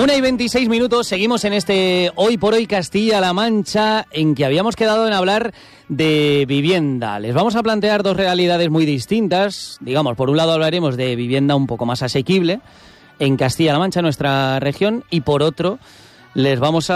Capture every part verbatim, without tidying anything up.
Una y veintiséis minutos, seguimos en este Hoy por Hoy Castilla-La Mancha, en que habíamos quedado en hablar de vivienda. Les vamos a plantear dos realidades muy distintas. Digamos, por un lado hablaremos de vivienda un poco más asequible en Castilla-La Mancha, nuestra región, y por otro les vamos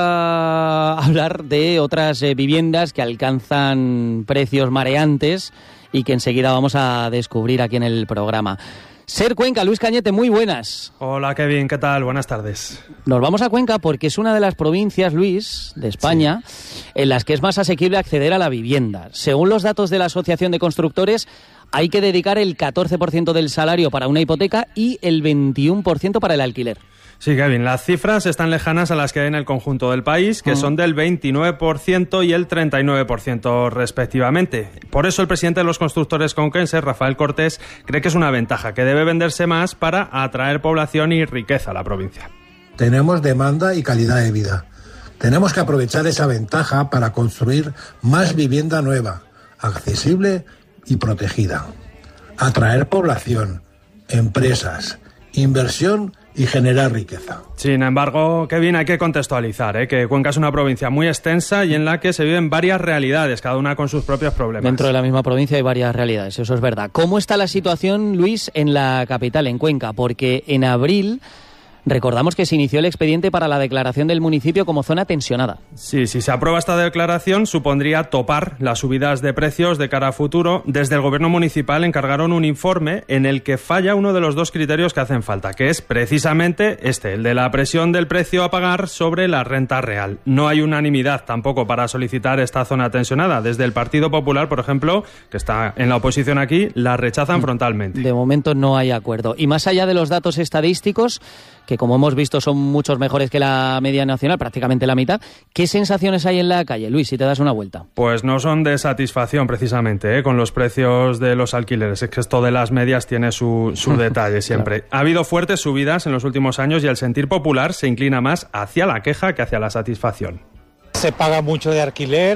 a hablar de otras eh, viviendas que alcanzan precios mareantes y que enseguida vamos a descubrir aquí en el programa. Ser Cuenca, Luis Cañete, muy buenas. Hola Kevin, ¿qué tal? Buenas tardes. Nos vamos a Cuenca porque es una de las provincias, Luis, de España, sí, en las que es más asequible acceder a la vivienda. Según los datos de la Asociación de Constructores, hay que dedicar el catorce por ciento del salario para una hipoteca y el veintiuno por ciento para el alquiler. Sí, Kevin, las cifras están lejanas a las que hay en el conjunto del país, que mm. son del veintinueve por ciento y el treinta y nueve por ciento respectivamente. Por eso el presidente de los constructores conquenses, Rafael Cortés, cree que es una ventaja, que debe venderse más para atraer población y riqueza a la provincia. Tenemos demanda y calidad de vida. Tenemos que aprovechar esa ventaja para construir más vivienda nueva, accesible y protegida. Atraer población, empresas, inversión y generar riqueza. Sin embargo, Kevin, hay que contextualizar, ¿eh? que Cuenca es una provincia muy extensa y en la que se viven varias realidades, cada una con sus propios problemas. Dentro de la misma provincia hay varias realidades, eso es verdad. ¿Cómo está la situación, Luis, en la capital, en Cuenca? Porque en abril recordamos que se inició el expediente para la declaración del municipio como zona tensionada. Sí, si se aprueba esta declaración supondría topar las subidas de precios de cara a futuro. Desde el gobierno municipal encargaron un informe en el que falla uno de los dos criterios que hacen falta, que es precisamente este, el de la presión del precio a pagar sobre la renta real. No hay unanimidad tampoco para solicitar esta zona tensionada. Desde el Partido Popular, por ejemplo, que está en la oposición aquí, la rechazan frontalmente. De momento no hay acuerdo. Y más allá de los datos estadísticos, que como hemos visto son muchos mejores que la media nacional, prácticamente la mitad, ¿qué sensaciones hay en la calle, Luis, si te das una vuelta? Pues no son de satisfacción precisamente, ¿eh? con los precios de los alquileres. Es que esto de las medias tiene su, su detalle siempre. Claro. Ha habido fuertes subidas en los últimos años y el sentir popular se inclina más hacia la queja que hacia la satisfacción. Se paga mucho de alquiler,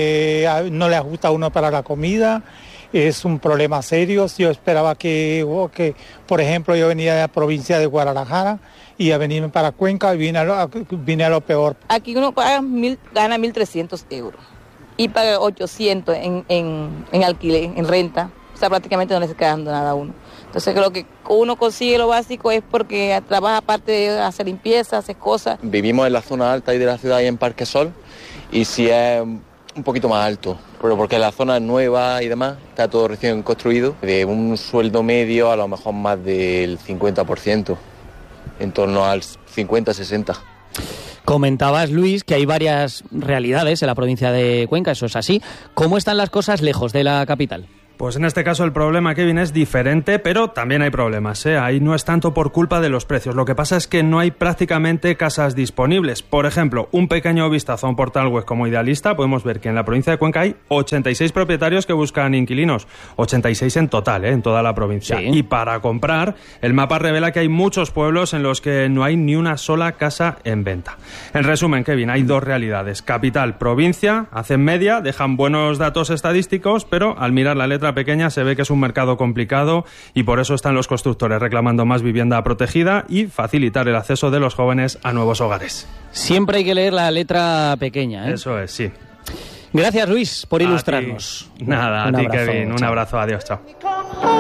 eh, no le ajusta a uno para la comida. Es un problema serio. Yo esperaba que, que, por ejemplo, yo venía de la provincia de Guadalajara y a venirme para Cuenca y vine a lo, vine a lo peor. Aquí uno paga mil, gana mil trescientos euros y paga ochocientos en, en, en alquiler, en renta. O sea, prácticamente no le está quedando nada a uno. Entonces creo que uno consigue lo básico es porque trabaja aparte de hacer limpieza, hacer cosas. Vivimos en la zona alta y de la ciudad y en Parque Sol y si es un poquito más alto, pero porque la zona es nueva y demás, está todo recién construido, de un sueldo medio a lo mejor más del cincuenta por ciento, en torno al cincuenta a sesenta. Comentabas, Luis, que hay varias realidades en la provincia de Cuenca, eso es así. ¿Cómo están las cosas lejos de la capital? Pues en este caso el problema, Kevin, es diferente, pero también hay problemas, ¿eh? Ahí no es tanto por culpa de los precios. Lo que pasa es que no hay prácticamente casas disponibles. Por ejemplo, un pequeño vistazo a un portal web como Idealista, podemos ver que en la provincia de Cuenca hay ochenta y seis propietarios que buscan inquilinos. ochenta y seis en total, ¿eh? En toda la provincia. Sí. Y para comprar, el mapa revela que hay muchos pueblos en los que no hay ni una sola casa en venta. En resumen, Kevin, hay dos realidades. Capital, provincia, hacen media, dejan buenos datos estadísticos, pero al mirar la letra pequeña se ve que es un mercado complicado y por eso están los constructores reclamando más vivienda protegida y facilitar el acceso de los jóvenes a nuevos hogares. Siempre hay que leer la letra pequeña, ¿eh? Eso es, sí. Gracias, Luis, por ilustrarnos. A ti. Nada, un a ti, abrazo, Kevin. Un chao. abrazo, adiós, chao.